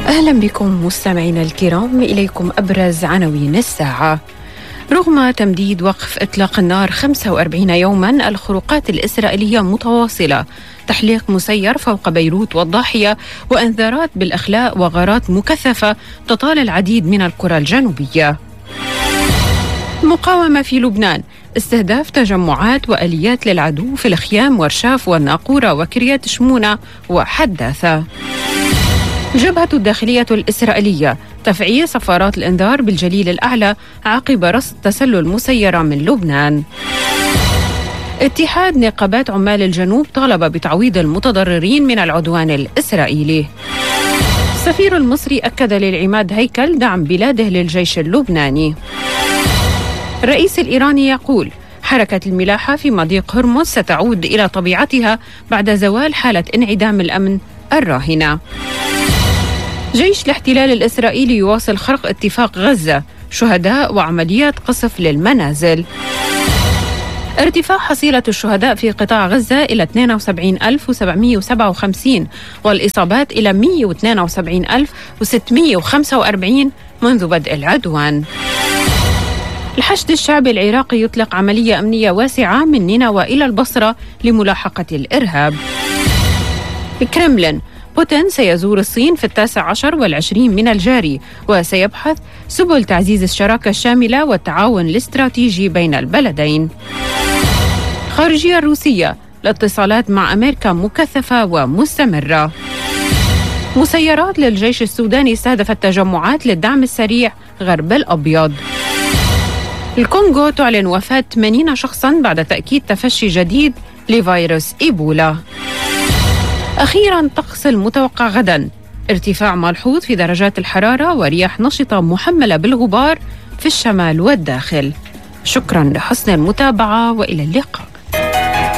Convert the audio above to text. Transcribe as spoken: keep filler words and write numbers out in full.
أهلا بكم مستمعينا الكرام، إليكم أبرز عناوين الساعة. رغم تمديد وقف إطلاق النار خمسة وأربعين يوما، الخروقات الإسرائيلية متواصلة، تحليق مسير فوق بيروت والضاحية، وإنذارات بالأخلاء وغارات مكثفة تطال العديد من القرى الجنوبية. مقاومة في لبنان، استهداف تجمعات وآليات للعدو في الخيام ورشاف والناقورة وكريات شمونة وحداثة. جبهة الداخلية الإسرائيلية، تفعيل صفارات الإنذار بالجليل الأعلى عقب رصد تسلل مسيرة من لبنان. اتحاد نقابات عمال الجنوب طالب بتعويض المتضررين من العدوان الإسرائيلي. السفير المصري أكد للعماد هيكل دعم بلاده للجيش اللبناني. الرئيس الإيراني يقول حركة الملاحة في مضيق هرمز ستعود إلى طبيعتها بعد زوال حالة انعدام الأمن الراهنة. جيش الاحتلال الإسرائيلي يواصل خرق اتفاق غزة، شهداء وعمليات قصف للمنازل. ارتفاع حصيلة الشهداء في قطاع غزة إلى اثنين وسبعين ألف وسبعمائة وسبعة وخمسين والإصابات إلى مئة واثنين وسبعين ألف وستمائة وخمسة وأربعين منذ بدء العدوان. الحشد الشعبي العراقي يطلق عملية أمنية واسعة من نينوى إلى البصرة لملاحقة الإرهاب. الكرملين، بوتين سيزور الصين في التاسع عشر والعشرين من الجاري، وسيبحث سبل تعزيز الشراكة الشاملة والتعاون الاستراتيجي بين البلدين. خارجية الروسية، الاتصالات مع أمريكا مكثفة ومستمرة. مسيرات للجيش السوداني استهدفت تجمعات للدعم السريع غرب الأبيض. الكونغو تعلن وفاة ثمانين شخصاً بعد تأكيد تفشي جديد لفيروس إيبولا. أخيراً، طقس المتوقع غداً، ارتفاع ملحوظ في درجات الحرارة ورياح نشطة محملة بالغبار في الشمال والداخل. شكراً لحسن المتابعة وإلى اللقاء.